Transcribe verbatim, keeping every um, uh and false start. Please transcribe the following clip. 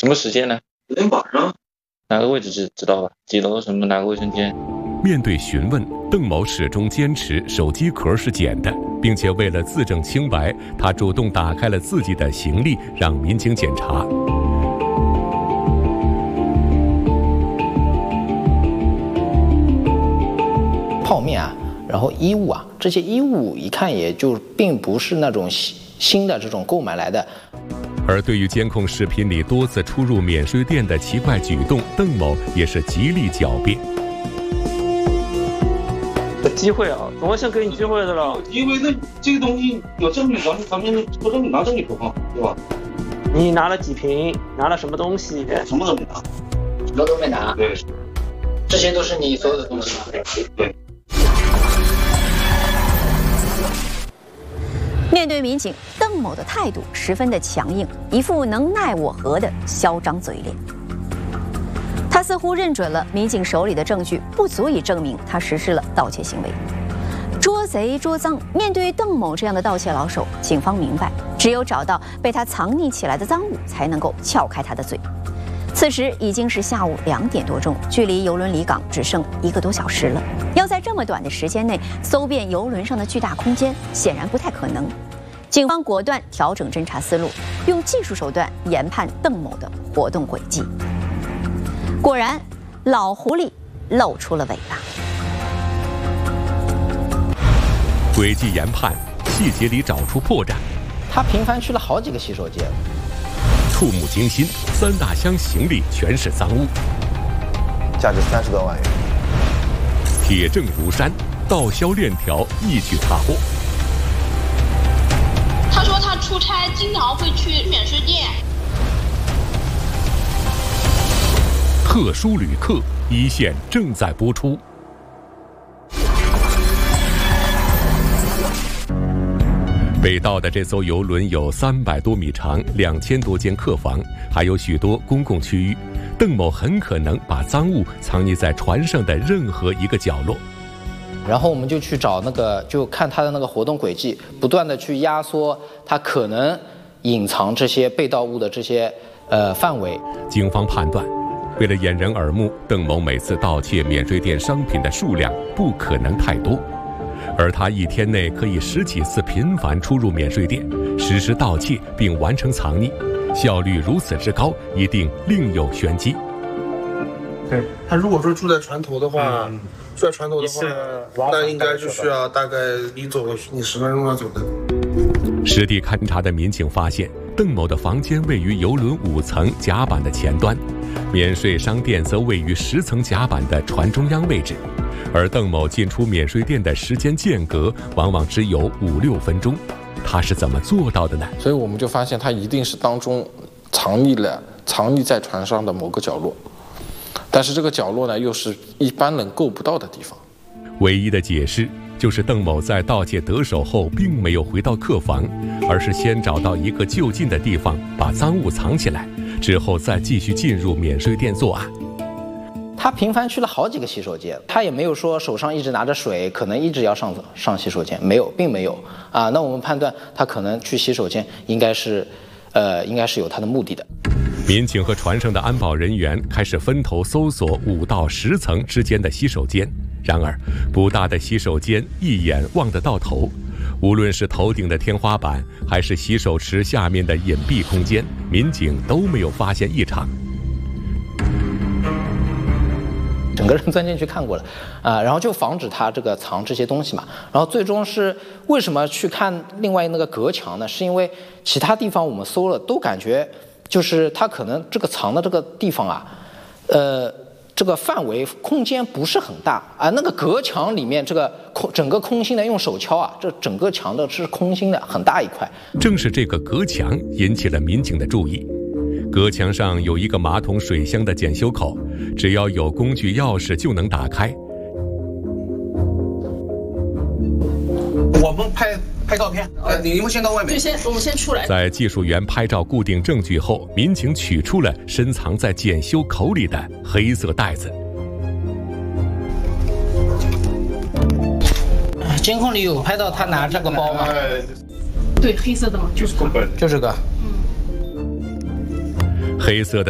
什么时间呢？ 昨天晚上。 哪个位置知知道吧？几楼什么哪个卫生间？ 面对询问，邓某始终坚持手机壳是捡的，并且为了自证清白，他主动打开了自己的行李，让民警检查。 泡面啊，然后衣物啊，这些衣物一看也就并不是那种新的这种购买来的。 而对于监控视频里多次出入免税店的奇怪举动，邓某也是极力狡辩。 机会啊，总会先给你机会的了。 因为那这个东西有证据，咱们咱们说证据拿证据说话，对吧？ 你拿了几瓶？拿了什么东西？ 什么都没拿， 什么都没拿。 对， 这些都是你所有的东西吗？ 对。 面对民警，邓某的态度十分的强硬，一副能奈我何的嚣张嘴脸。他似乎认准了民警手里的证据不足以证明他实施了盗窃行为。捉贼捉赃，面对邓某这样的盗窃老手，警方明白，只有找到被他藏匿起来的赃物，才能够撬开他的嘴。此时已经是下午两点多钟，距离邮轮离港只剩一个多小时了。要在这么短的时间内搜遍邮轮上的巨大空间，显然不太可能。警方果断调整侦查思路，用技术手段研判邓某的活动轨迹。果然，老狐狸露出了尾巴。 轨迹研判，细节里找出破绽。 他频繁去了好几个洗手间。 触目惊心，三大箱行李全是赃物， 价值三十多万元。 铁证如山，盗销链条一举查获。 他说他出差经常会去免税店。 特殊旅客一线正在播出。被盗的这艘邮轮有三百多米长，两千多间客房，还有许多公共区域。邓某很可能把赃物藏匿在船上的任何一个角落。 然后我们就去找那个，就看他的那个活动轨迹，不断的去压缩他可能隐藏这些被盗物的这些呃范围。 警方判断，为了掩人耳目，邓某每次盗窃免税店商品的数量不可能太多。而他一天内可以十几次频繁出入免税店，实施盗窃并完成藏匿，效率如此之高，一定另有玄机。 对，他如果说住在船头的话，嗯、住在船头的话，那应该就需要大概你走个你十分钟要走的。 实地勘查的民警发现，邓某的房间位于邮轮五层甲板的前端，免税商店则位于十层甲板的船中央位置。而邓某进出免税店的时间间隔往往只有五六分钟，他是怎么做到的呢？ 所以我们就发现他一定是当中藏匿了藏匿在船上的某个角落，但是这个角落呢，又是一般人够不到的地方。 唯一的解释就是邓某在盗窃得手后，并没有回到客房，而是先找到一个就近的地方把赃物藏起来，之后再继续进入免税店作案。 他频繁去了好几个洗手间，他也没有说手上一直拿着水，可能一直要上上洗手间，没有，并没有啊。那我们判断他可能去洗手间，应该是，呃，应该是有他的目的的。 民警和船上的安保人员开始分头搜索五到十层之间的洗手间，然而不大的洗手间一眼望得到头，无论是头顶的天花板，还是洗手池下面的隐蔽空间，民警都没有发现异常。 整个人钻进去看过了，啊、呃，然后就防止他这个藏这些东西嘛。然后最终是为什么去看另外那个隔墙呢？是因为其他地方我们搜了，都感觉就是他可能这个藏的这个地方啊，呃，这个范围空间不是很大啊。那个隔墙里面这个空整个空心的，用手敲啊，这整个墙的是空心的，很大一块。 正是这个隔墙引起了民警的注意。隔墙上有一个马桶水箱的检修口，只要有工具钥匙就能打开。 我们拍拍照片，呃，你们先到外面。 对，先我们先出来。 在技术员拍照固定证据后，民警取出了深藏在检修口里的黑色袋子。 监控里有拍到他拿这个包吗？ 对，黑色的嘛，就是就这个。 黑色的